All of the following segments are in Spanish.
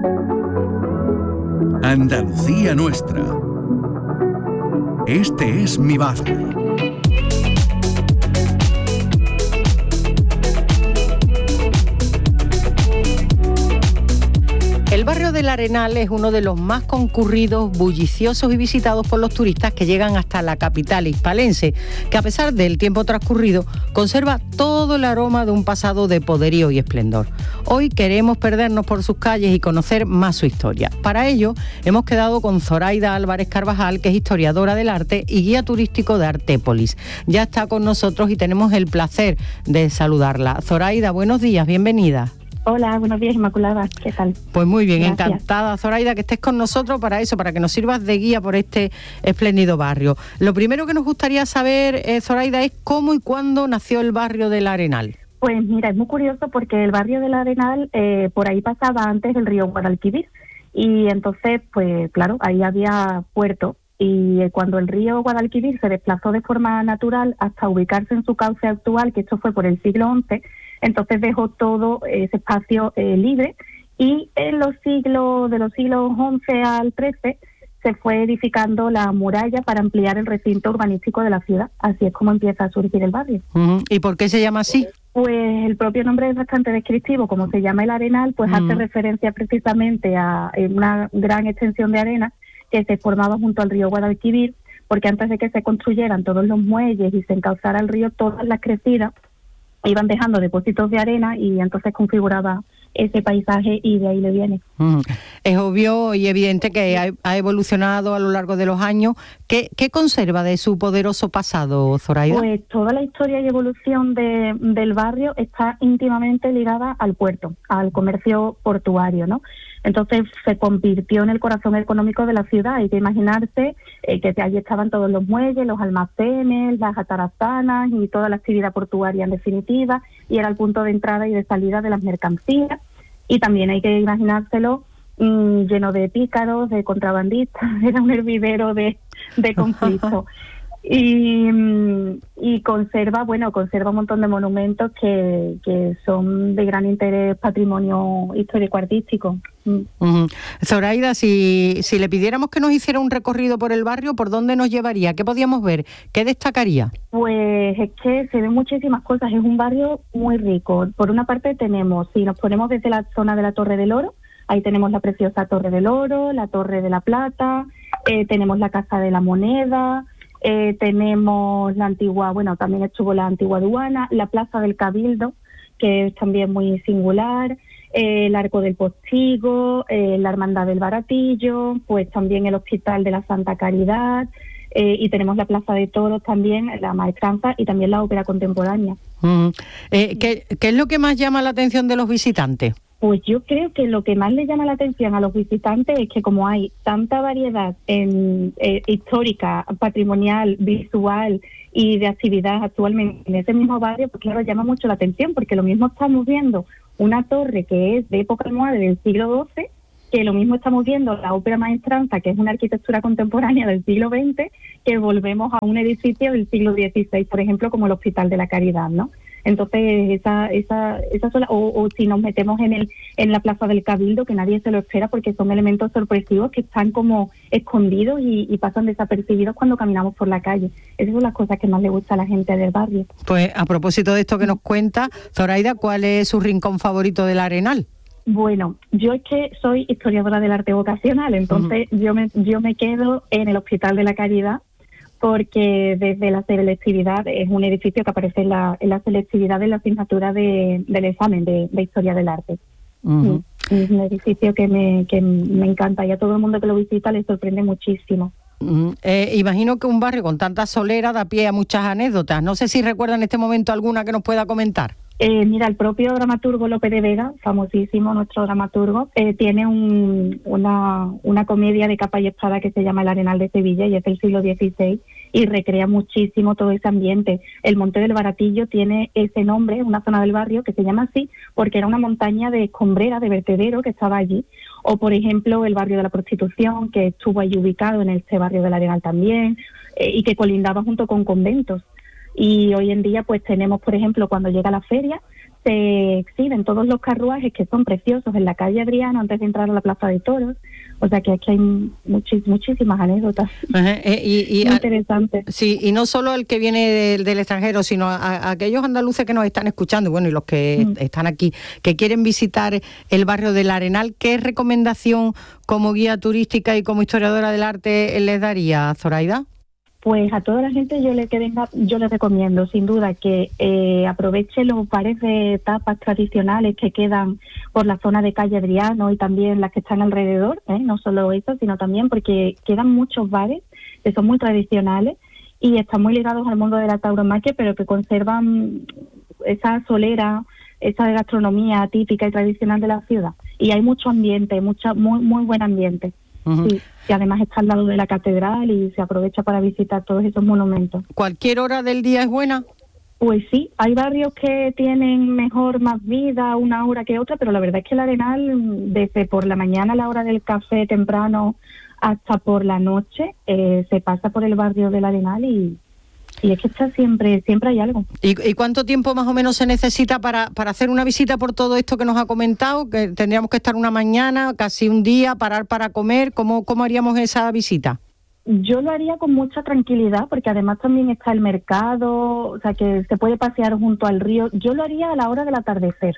Andalucía nuestra. Este es mi barrio. El barrio del Arenal es uno de los más concurridos, bulliciosos y visitados por los turistas que llegan hasta la capital hispalense, que a pesar del tiempo transcurrido, conserva todo el aroma de un pasado de poderío y esplendor. Hoy queremos perdernos por sus calles y conocer más su historia. Para ello, hemos quedado con Zoraida Álvarez Carvajal, que es historiadora del arte y guía turístico de Artépolis. Ya está con nosotros y tenemos el placer de saludarla. Zoraida, buenos días, bienvenida. Hola, buenos días, Inmaculada. ¿Qué tal? Pues muy bien, Gracias. Encantada, Zoraida, que estés con nosotros para eso, para que nos sirvas de guía por este espléndido barrio. Lo primero que nos gustaría saber, Zoraida, es cómo y cuándo nació el barrio del Arenal. Pues mira, es muy curioso porque el barrio del Arenal, por ahí pasaba antes el río Guadalquivir y entonces, pues claro, ahí había puerto y cuando el río Guadalquivir se desplazó de forma natural hasta ubicarse en su cauce actual, que esto fue por el siglo XI, entonces dejó todo ese espacio libre y en los siglos XI al XIII se fue edificando la muralla para ampliar el recinto urbanístico de la ciudad. Así es como empieza a surgir el barrio. ¿Y por qué se llama así? Pues el propio nombre es bastante descriptivo, como se llama el Arenal, pues hace referencia precisamente a una gran extensión de arena que se formaba junto al río Guadalquivir, porque antes de que se construyeran todos los muelles y se encauzara el río, todas las crecidas iban dejando depósitos de arena y entonces configuraba ese paisaje y de ahí le viene. Es obvio y evidente que ha evolucionado a lo largo de los años. ¿Qué conserva de su poderoso pasado, Zoraida? Pues toda la historia y evolución del barrio está íntimamente ligada al puerto, al comercio portuario, ¿no? Entonces se convirtió en el corazón económico de la ciudad. Hay que imaginarse que allí estaban todos los muelles, los almacenes, las atarazanas y toda la actividad portuaria en definitiva, y era el punto de entrada y de salida de las mercancías. Y también hay que imaginárselo lleno de pícaros, de contrabandistas, era un hervidero de conflicto. Y conserva un montón de monumentos que son de gran interés patrimonio histórico-artístico. Zoraida, si le pidiéramos que nos hiciera un recorrido por el barrio, ¿por dónde nos llevaría? ¿Qué podíamos ver? ¿Qué destacaría? Pues es que se ven muchísimas cosas, es un barrio muy rico. Por una parte tenemos, si nos ponemos desde la zona de la Torre del Oro, ahí tenemos la preciosa Torre del Oro, la Torre de la Plata, tenemos la Casa de la Moneda, tenemos la antigua, también estuvo la antigua aduana, la Plaza del Cabildo, que es también muy singular, el Arco del Postigo, la Hermandad del Baratillo, pues también el Hospital de la Santa Caridad, y tenemos la Plaza de Toros también, la Maestranza y también la Ópera Contemporánea. ¿Qué es lo que más llama la atención de los visitantes? Pues yo creo que lo que más le llama la atención a los visitantes es que como hay tanta variedad histórica, patrimonial, visual y de actividad actualmente en ese mismo barrio, pues claro, llama mucho la atención, porque lo mismo estamos viendo una torre que es de época almohade del siglo XII, que lo mismo estamos viendo la Ópera Maestranza, que es una arquitectura contemporánea del siglo XX, que volvemos a un edificio del siglo XVI, por ejemplo, como el Hospital de la Caridad, ¿no? Entonces, esa sola, o si nos metemos en la Plaza del Cabildo, que nadie se lo espera porque son elementos sorpresivos que están como escondidos y pasan desapercibidos cuando caminamos por la calle. Esas son las cosas que más le gusta a la gente del barrio. Pues a propósito de esto que nos cuenta, Zoraida, ¿cuál es su rincón favorito del Arenal? Bueno, yo es que soy historiadora del arte vocacional, entonces yo me quedo en el Hospital de la Caridad, porque desde la selectividad es un edificio que aparece en la selectividad de la asignatura del examen de Historia del Arte. Es un edificio que me encanta y a todo el mundo que lo visita le sorprende muchísimo. Imagino que un barrio con tanta solera da pie a muchas anécdotas. No sé si recuerda en este momento alguna que nos pueda comentar. Mira, el propio dramaturgo Lope de Vega, famosísimo nuestro dramaturgo, tiene una comedia de capa y espada que se llama El Arenal de Sevilla y es del siglo XVI y recrea muchísimo todo ese ambiente. El Monte del Baratillo tiene ese nombre, una zona del barrio que se llama así porque era una montaña de escombrera, de vertedero que estaba allí. O, por ejemplo, el barrio de la Prostitución, que estuvo allí ubicado en este barrio del Arenal también, y que colindaba junto con conventos. Y hoy en día pues tenemos, por ejemplo, cuando llega la feria, se exhiben todos los carruajes que son preciosos en la calle Adriano antes de entrar a la Plaza de Toros. O sea que aquí hay muchísimas anécdotas. Muy interesantes. Sí, y no solo el que viene del extranjero, sino a aquellos andaluces que nos están escuchando, bueno, y los que están aquí, que quieren visitar el barrio del Arenal. ¿Qué recomendación como guía turística y como historiadora del arte les daría, Zoraida? Pues a toda la gente yo les recomiendo, sin duda, que aproveche los bares de tapas tradicionales que quedan por la zona de calle Adriano y también las que están alrededor, no solo eso, sino también porque quedan muchos bares que son muy tradicionales y están muy ligados al mundo de la tauromaquia, pero que conservan esa solera, esa gastronomía típica y tradicional de la ciudad. Y hay mucho ambiente, muy buen ambiente. Sí, y además está al lado de la catedral y se aprovecha para visitar todos esos monumentos. ¿Cualquier hora del día es buena? Pues sí, hay barrios que tienen más vida, una hora que otra, pero la verdad es que el Arenal, desde por la mañana a la hora del café temprano hasta por la noche, se pasa por el barrio del Arenal y es que está siempre hay algo. ¿Y cuánto tiempo más o menos se necesita para hacer una visita por todo esto que nos ha comentado? Que tendríamos que estar una mañana, casi un día, parar para comer. ¿Cómo haríamos esa visita? Yo lo haría con mucha tranquilidad, porque además también está el mercado, o sea que se puede pasear junto al río. Yo lo haría a la hora del atardecer.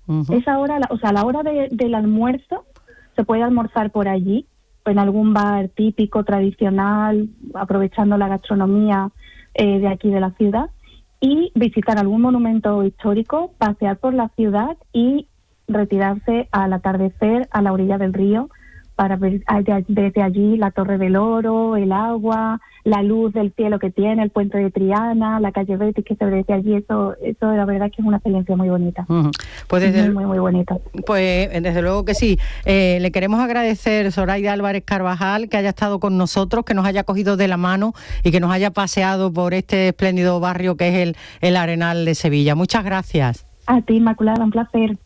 Esa hora, a la hora del almuerzo, se puede almorzar por allí, en algún bar típico, tradicional, aprovechando la gastronomía de aquí de la ciudad, y visitar algún monumento histórico, pasear por la ciudad y retirarse al atardecer a la orilla del río para ver desde allí la Torre del Oro, el agua, la luz del cielo que tiene, el puente de Triana, la calle Betis que se ve desde allí. Eso la verdad que es una experiencia muy bonita. Pues muy bonita. Pues desde luego que sí. Le queremos agradecer, Zoraida Álvarez Carvajal, que haya estado con nosotros, que nos haya cogido de la mano y que nos haya paseado por este espléndido barrio que es el Arenal de Sevilla. Muchas gracias. A ti, Inmaculada, un placer.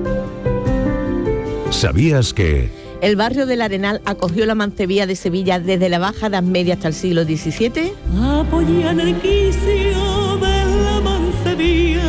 ¿Sabías que el barrio del Arenal acogió la Mancebía de Sevilla desde la Baja Edad Media hasta el siglo XVII? Apoyan el quicio de la Mancebía.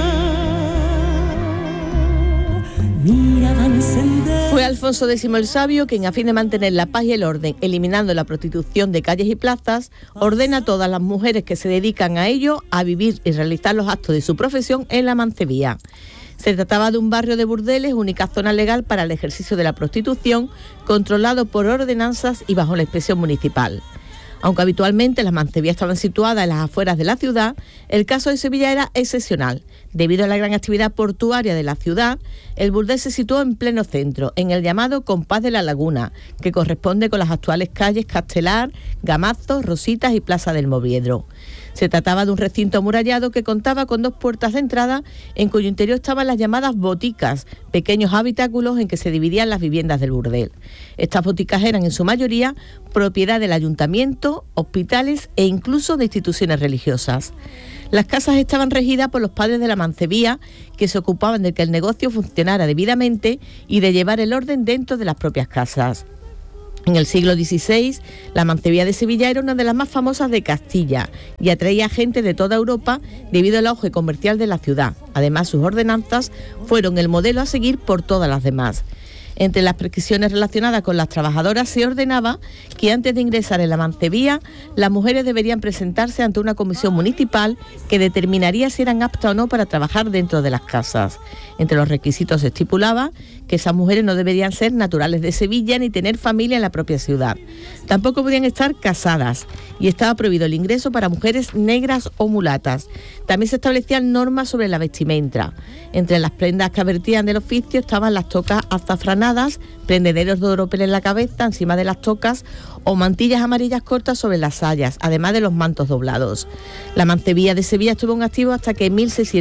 Fue Alfonso X el Sabio quien, a fin de mantener la paz y el orden, eliminando la prostitución de calles y plazas, ordena a todas las mujeres que se dedican a ello a vivir y realizar los actos de su profesión en la Mancebía. Se trataba de un barrio de burdeles, única zona legal para el ejercicio de la prostitución, controlado por ordenanzas y bajo la inspección municipal. Aunque habitualmente las mancebías estaban situadas en las afueras de la ciudad, el caso de Sevilla era excepcional. Debido a la gran actividad portuaria de la ciudad, el burdel se situó en pleno centro, en el llamado Compás de la Laguna, que corresponde con las actuales calles Castelar, Gamazo, Rositas y Plaza del Moviedro. Se trataba de un recinto amurallado que contaba con 2 puertas de entrada, en cuyo interior estaban las llamadas boticas, pequeños habitáculos en que se dividían las viviendas del burdel. Estas boticas eran en su mayoría propiedad del ayuntamiento, hospitales e incluso de instituciones religiosas. Las casas estaban regidas por los padres de la mancebía, que se ocupaban de que el negocio funcionara debidamente y de llevar el orden dentro de las propias casas. En el siglo XVI, la Mancebía de Sevilla era una de las más famosas de Castilla y atraía gente de toda Europa debido al auge comercial de la ciudad. Además, sus ordenanzas fueron el modelo a seguir por todas las demás. Entre las prescripciones relacionadas con las trabajadoras se ordenaba que antes de ingresar en la Mancebía, las mujeres deberían presentarse ante una comisión municipal que determinaría si eran aptas o no para trabajar dentro de las casas. Entre los requisitos se estipulaba que esas mujeres no deberían ser naturales de Sevilla ni tener familia en la propia ciudad. Tampoco podían estar casadas y estaba prohibido el ingreso para mujeres negras o mulatas. También se establecían normas sobre la vestimenta. Entre las prendas que advertían del oficio estaban las tocas azafranadas, prendederos de oropel en la cabeza encima de las tocas o mantillas amarillas cortas sobre las sayas, además de los mantos doblados. La Mancebía de Sevilla estuvo en activo hasta que en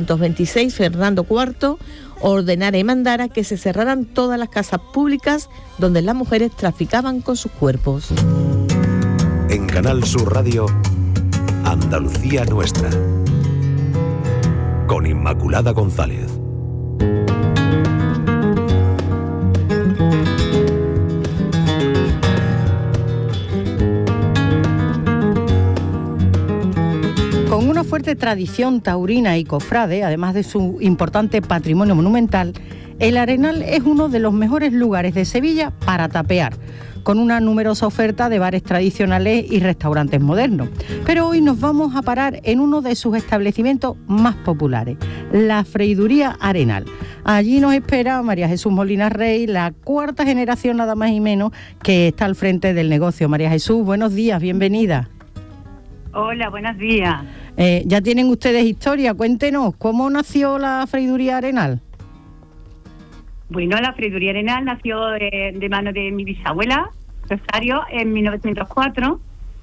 1626 Fernando IV ordenara y mandara que se cerraran todas las casas públicas donde las mujeres traficaban con sus cuerpos. En Canal Sur Radio, Andalucía Nuestra, con Inmaculada González. Con unos fuertes tradición taurina y cofrade, además de su importante patrimonio monumental, el Arenal es uno de los mejores lugares de Sevilla para tapear, con una numerosa oferta de bares tradicionales y restaurantes modernos. Pero hoy nos vamos a parar en uno de sus establecimientos más populares, la Freiduría Arenal. Allí nos espera María Jesús Molina Rey, la cuarta generación nada más y menos que está al frente del negocio. María Jesús, buenos días, bienvenida. Hola, buenos días. Ya tienen ustedes historia, cuéntenos, ¿cómo nació la Freiduría Arenal? Bueno, la Freiduría Arenal nació de mano de mi bisabuela, Rosario, en 1904.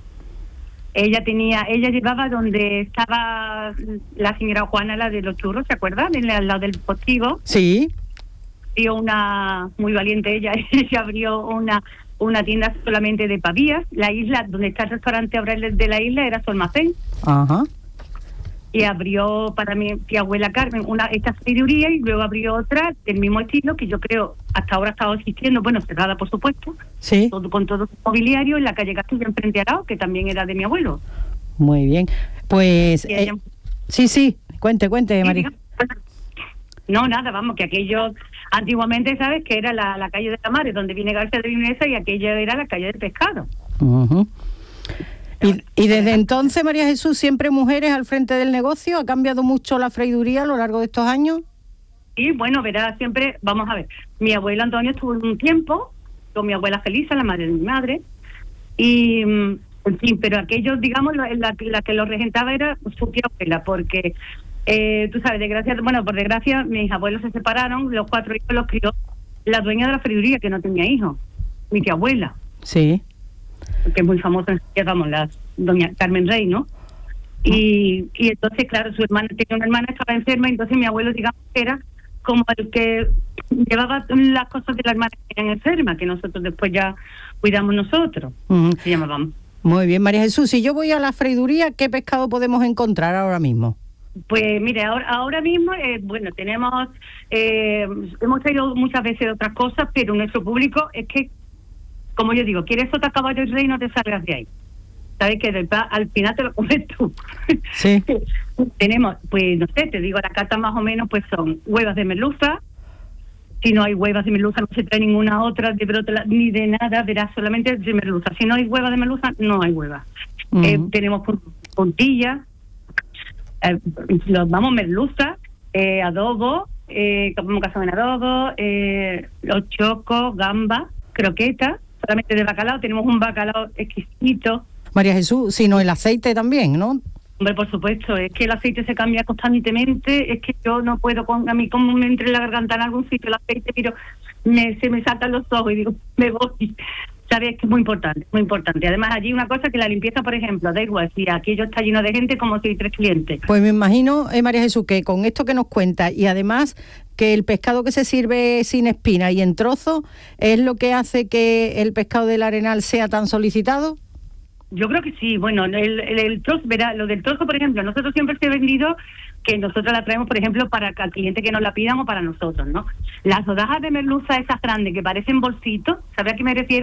Ella llevaba donde estaba la señora Juana, la de los churros, ¿se acuerdan? Al lado del postigo. Sí. Abrió una, muy valiente ella abrió una tienda solamente de pavías. La isla, donde está el restaurante ahora de la isla, era su almacén. Ajá. Y abrió para mi tía abuela Carmen esta freiduría, y luego abrió otra del mismo estilo, que yo creo hasta ahora ha estado existiendo, bueno, cerrada por supuesto, sí, con todo su mobiliario, en la calle Castilla, enfrente a Arao, que también era de mi abuelo. Muy bien, pues sí, cuente, María. No, nada, vamos, que aquello antiguamente, ¿sabes? Que era la calle de la Mar, donde viene García de Vinesa, y aquello era la calle del pescado. Uh-huh. Y desde entonces, María Jesús, ¿siempre mujeres al frente del negocio? ¿Ha cambiado mucho la freiduría a lo largo de estos años? Sí, bueno, verás, siempre, vamos a ver, mi abuelo Antonio estuvo un tiempo con mi abuela Felisa, la madre de mi madre, y, en fin, pero aquello, digamos, la que lo regentaba era su tía abuela, porque, tú sabes, por desgracia, mis abuelos se separaron, los 4 hijos los crió la dueña de la freiduría, que no tenía hijos, mi tía abuela. Sí. Que es muy famosa, vamos, la doña Carmen Rey, ¿no? Y entonces, claro, su hermana tenía una hermana, estaba enferma, y entonces mi abuelo, digamos, era como el que llevaba las cosas de la hermana que eran enferma, que nosotros después ya cuidamos nosotros. Uh-huh. Se llamábamos. Muy bien, María Jesús, si yo voy a la freiduría, ¿qué pescado podemos encontrar ahora mismo? Pues mire, ahora mismo, bueno, hemos traído muchas veces otras cosas, pero nuestro público es que, como yo digo, quieres otra caballo y rey, no te salgas de ahí. ¿Sabes? Que al final te lo comes tú. Sí. Tenemos, pues no sé, te digo, la carta más o menos pues son huevas de merluza. Si no hay huevas de merluza, no se trae ninguna otra de brótola, ni de nada, verás, solamente de merluza. Si no hay huevas de merluza, no hay huevas. Uh-huh. Tenemos puntillas, merluza, adobo, como que son en adobo, los chocos, gamba, croquetas. Solamente de bacalao, tenemos un bacalao exquisito. María Jesús, sino el aceite también, ¿no? Hombre, por supuesto, es que el aceite se cambia constantemente, es que yo no puedo, a mí como me entre la garganta en algún sitio el aceite, pero se me saltan los ojos y digo, me voy. Sabes que es muy importante, muy importante. Además, allí una cosa que la limpieza, por ejemplo, da igual, si aquello está lleno de gente como si hay 3 clientes. Pues me imagino, María Jesús, que con esto que nos cuenta, y además que el pescado que se sirve sin espina y en trozos, ¿es lo que hace que el pescado del Arenal sea tan solicitado? Yo creo que sí. Bueno, el trozo, verá, lo del trozo, por ejemplo, nosotros siempre se ha vendido que nosotros la traemos, por ejemplo, para al cliente que nos la pidan o para nosotros, ¿no? Las rodajas de merluza esas grandes que parecen bolsitos, ¿sabes a qué me refiero?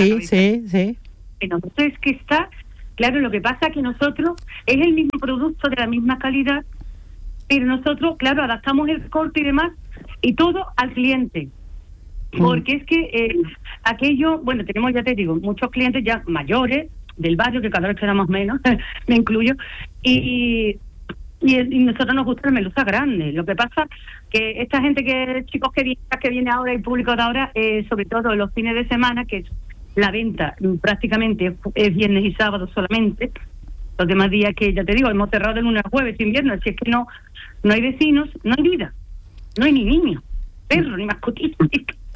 Sí. Entonces es que está, claro, lo que pasa es que nosotros es el mismo producto de la misma calidad, pero nosotros, claro, adaptamos el corte y demás, y todo al cliente. Porque es que aquello, bueno, tenemos, ya te digo, muchos clientes ya mayores del barrio, que cada vez quedamos menos, me incluyo, y nosotros nos gusta la merluza grande. Lo que pasa que esta gente chicos que viene ahora, y público de ahora, sobre todo los fines de semana, que la venta prácticamente es viernes y sábado solamente, los demás días que, ya te digo, hemos cerrado de lunes a jueves, invierno, si es que no hay vecinos, no hay vida, no hay ni niños, perros, ni mascotitos.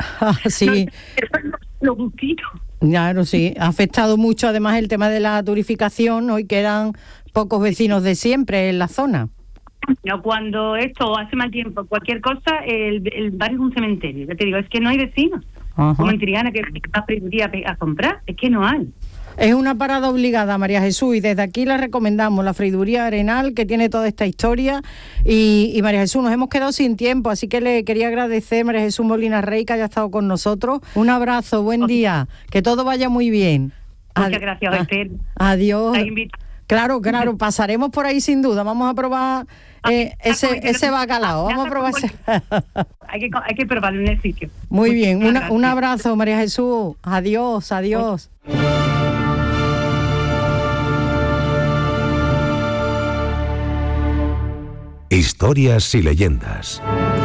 Sí. Los gustitos. Claro, sí. Ha afectado mucho además el tema de la turificación, hoy quedan pocos vecinos de siempre en la zona. No, cuando esto hace mal tiempo, cualquier cosa, el barrio es un cementerio. Ya te digo, es que no hay vecinos. Como en Triana, que va a comprar, es que no hay. Es una parada obligada, María Jesús, y desde aquí la recomendamos, la Freiduría Arenal, que tiene toda esta historia. Y María Jesús, nos hemos quedado sin tiempo, así que le quería agradecer, María Jesús Molina Rey, que haya estado con nosotros. Un abrazo, buen día, que todo vaya muy bien. Muchas gracias, Esther. Adiós. Claro, pasaremos por ahí sin duda. Vamos a probar ese bacalao. Vamos a probar ese. Hay que probarlo en el sitio. Muy bien, un abrazo, María Jesús. Adiós. Historias y leyendas.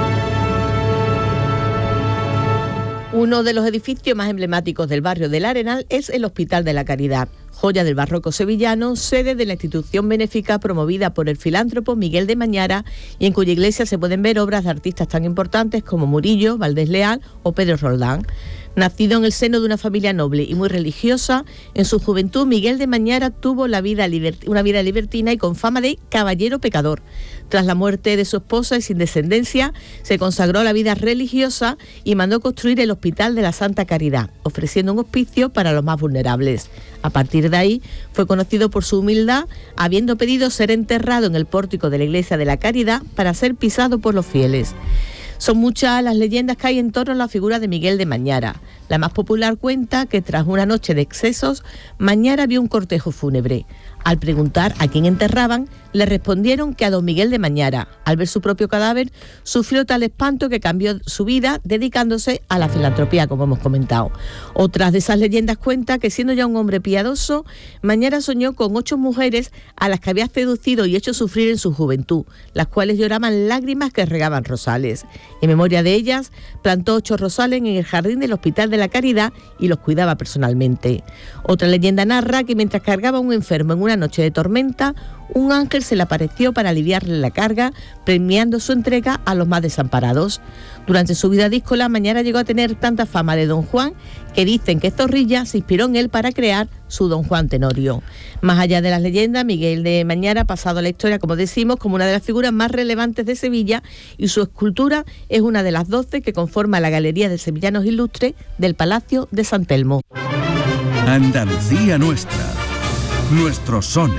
Uno de los edificios más emblemáticos del barrio del Arenal es el Hospital de la Caridad, joya del barroco sevillano, sede de la institución benéfica promovida por el filántropo Miguel de Mañara y en cuya iglesia se pueden ver obras de artistas tan importantes como Murillo, Valdés Leal o Pedro Roldán. Nacido en el seno de una familia noble y muy religiosa, en su juventud Miguel de Mañara tuvo una vida libertina y con fama de caballero pecador. Tras la muerte de su esposa y sin descendencia, se consagró a la vida religiosa y mandó construir el Hospital de la Santa Caridad, ofreciendo un hospicio para los más vulnerables. A partir de ahí, fue conocido por su humildad, habiendo pedido ser enterrado en el pórtico de la Iglesia de la Caridad para ser pisado por los fieles. Son muchas las leyendas que hay en torno a la figura de Miguel de Mañara. La más popular cuenta que tras una noche de excesos, Mañara vio un cortejo fúnebre. Al preguntar a quién enterraban, le respondieron que a don Miguel de Mañara. Al ver su propio cadáver, sufrió tal espanto que cambió su vida dedicándose a la filantropía, como hemos comentado. Otras de esas leyendas cuenta que siendo ya un hombre piadoso, Mañara soñó con 8 mujeres a las que había seducido y hecho sufrir en su juventud, las cuales lloraban lágrimas que regaban rosales. En memoria de ellas, plantó 8 rosales en el jardín del Hospital de la Caridad y los cuidaba personalmente. Otra leyenda narra que mientras cargaba a un enfermo en una noche de tormenta, un ángel se le apareció para aliviarle la carga, premiando su entrega a los más desamparados. Durante su vida díscola, Mañara llegó a tener tanta fama de Don Juan que dicen que Zorrilla se inspiró en él para crear su Don Juan Tenorio. Más allá de las leyendas, Miguel de Mañara ha pasado a la historia, como decimos, como una de las figuras más relevantes de Sevilla y su escultura es una de las 12 que conforma la Galería de Sevillanos Ilustres del Palacio de San Telmo. Andalucía nuestra. Nuestros sones.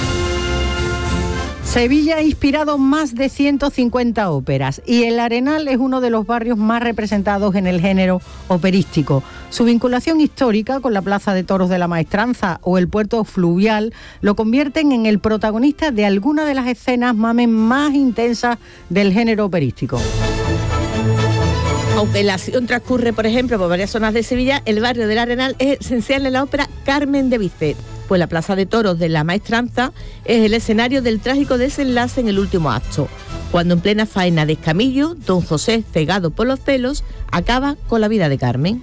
Sevilla ha inspirado más de 150 óperas y el Arenal es uno de los barrios más representados en el género operístico. Su vinculación histórica con la Plaza de Toros de la Maestranza o el puerto fluvial lo convierten en el protagonista de algunas de las escenas más intensas del género operístico. Aunque la acción transcurre, por ejemplo, por varias zonas de Sevilla, el barrio del Arenal es esencial en la ópera Carmen de Bizet, pues la Plaza de Toros de la Maestranza es el escenario del trágico desenlace en el último acto, cuando en plena faena de escamillo, don José, cegado por los celos, acaba con la vida de Carmen.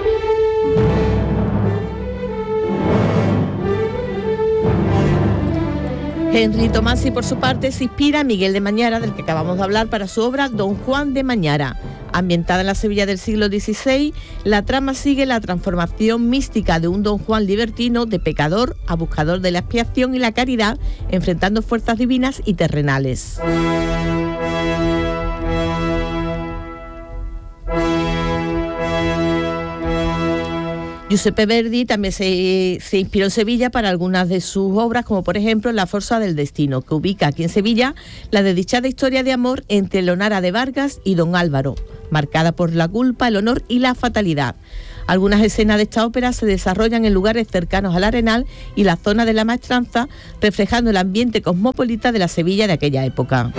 Henry Tomasi, por su parte, se inspira en Miguel de Mañara, del que acabamos de hablar, para su obra Don Juan de Mañara. Ambientada en la Sevilla del siglo XVI, la trama sigue la transformación mística de un Don Juan libertino de pecador a buscador de la expiación y la caridad, enfrentando fuerzas divinas y terrenales. Giuseppe Verdi también se inspiró en Sevilla para algunas de sus obras, como por ejemplo La Forza del Destino, que ubica aquí en Sevilla la desdichada historia de amor entre Leonara de Vargas y don Álvaro, marcada por la culpa, el honor y la fatalidad. Algunas escenas de esta ópera se desarrollan en lugares cercanos al Arenal y la zona de la Maestranza, reflejando el ambiente cosmopolita de la Sevilla de aquella época.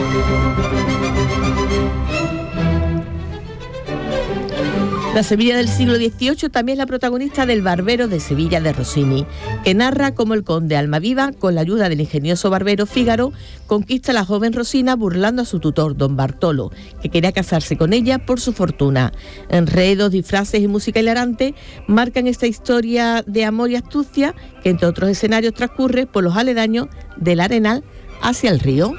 La Sevilla del siglo XVIII también es la protagonista del Barbero de Sevilla de Rossini, que narra cómo el conde Almaviva, con la ayuda del ingenioso barbero Fígaro, conquista a la joven Rosina burlando a su tutor, don Bartolo, que quería casarse con ella por su fortuna. Enredos, disfraces y música hilarante marcan esta historia de amor y astucia que, entre otros escenarios, transcurre por los aledaños del Arenal hacia el río.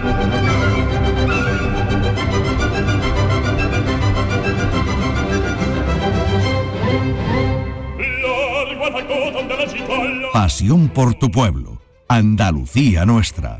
Pasión por tu pueblo. Andalucía nuestra.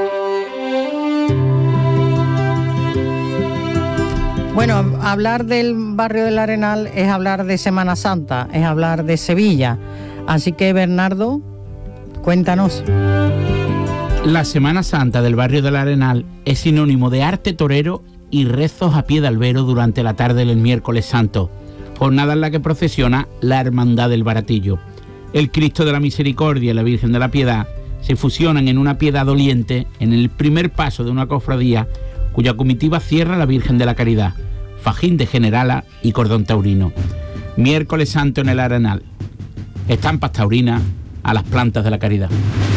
Bueno, hablar del barrio del Arenal es hablar de Semana Santa, es hablar de Sevilla. Así que, Bernardo, cuéntanos. La Semana Santa del barrio del Arenal es sinónimo de arte torero y rezos a pie de albero durante la tarde del miércoles santo, jornada en la que procesiona la Hermandad del Baratillo. El Cristo de la Misericordia y la Virgen de la Piedad se fusionan en una piedad doliente en el primer paso de una cofradía cuya comitiva cierra la Virgen de la Caridad, fajín de generala y cordón taurino. Miércoles Santo en el Arenal. Estampas taurinas a las plantas de la Caridad.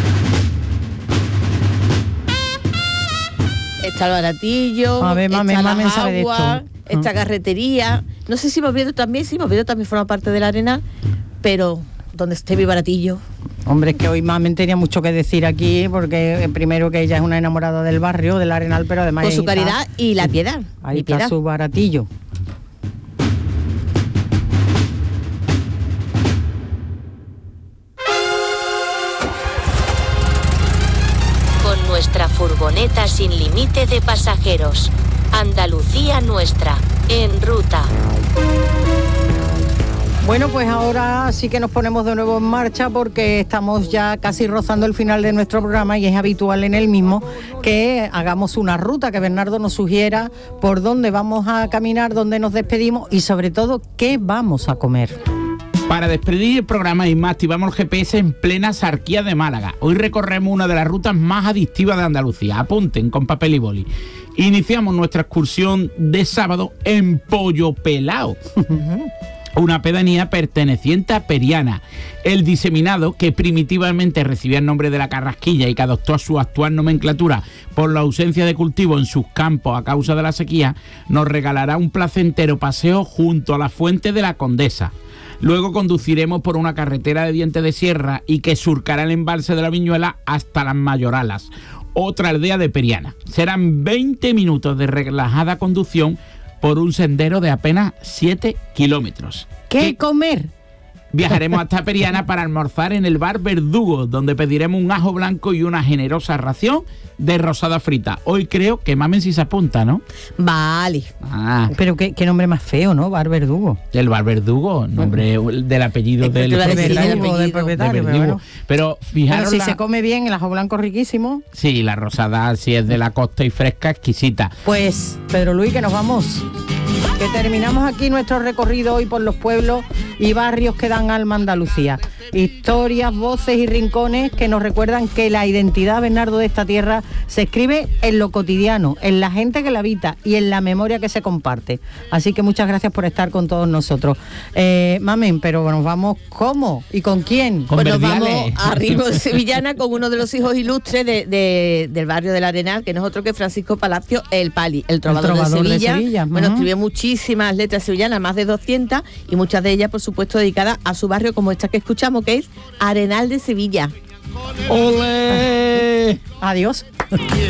Está el baratillo, A ver, está mami, las mami sabe de aguas, esto. esta carretería. No sé si Boviedo también forma parte del Arenal, pero donde esté mi baratillo. Hombre, es que hoy Mamen tenía mucho que decir aquí, porque primero que ella es una enamorada del barrio, del Arenal, pero además... Con su ahí está- caridad y la piedad. Ahí mi está piedad. su baratillo. Con nuestra furgoneta sin límite de pasajeros. Andalucía Nuestra, en ruta. Bueno, pues ahora sí que nos ponemos de nuevo en marcha porque estamos ya casi rozando el final de nuestro programa y es habitual en el mismo que hagamos una ruta, que Bernardo nos sugiera por dónde vamos a caminar, dónde nos despedimos y sobre todo qué vamos a comer. Para despedir el programa y más, activamos el GPS en plena Sarquía de Málaga. Hoy recorremos una de las rutas más adictivas de Andalucía. Apunten con papel y boli. Iniciamos nuestra excursión de sábado en Pollo Pelao. Una pedanía perteneciente a Periana. El diseminado, que primitivamente recibía el nombre de la Carrasquilla y que adoptó a su actual nomenclatura por la ausencia de cultivo en sus campos a causa de la sequía, nos regalará un placentero paseo junto a la fuente de la Condesa. Luego conduciremos por una carretera de diente de sierra y que surcará el embalse de la Viñuela hasta las Mayoralas, otra aldea de Periana. Serán 20 minutos de relajada conducción por un sendero de apenas 7 kilómetros. ¿Qué comer? Viajaremos hasta Periana para almorzar en el bar Verdugo, donde pediremos un ajo blanco y una generosa ración de rosada frita. Hoy creo que Mamen si se apunta, ¿no? Vale. Ah, Pero qué nombre más feo, ¿no? Bar Verdugo. el bar Verdugo, nombre del apellido Es que del te iba a decir el propietario. apellido. Del propietario, De pero Verdugo. bueno. Pero Pero fijaros si se come bien, el ajo blanco riquísimo. Sí, la rosada, si es de la costa y fresca, exquisita. Pues, Pedro Luis, que nos vamos. Que terminamos aquí nuestro recorrido hoy por los pueblos y barrios que dan alma a Andalucía. Historias, voces y rincones que nos recuerdan que la identidad, Bernardo, de esta tierra se escribe en lo cotidiano, en la gente que la habita y en la memoria que se comparte. Así que muchas gracias por estar con todos nosotros. Mamen, pero nos vamos ¿cómo? ¿Y con quién? Con Pues nos vamos Verdiales. a Ritmo de Sevillana con uno de los hijos ilustres del barrio del Arenal, que no es otro que Francisco Palacio, el Pali, el trovador de Sevilla. Bueno, escribió muchísimas letras sevillanas, más de 200, y muchas de ellas, por supuesto, dedicadas a su barrio, como esta que escuchamos, que es Arenal de Sevilla. ¡Olé! Adiós.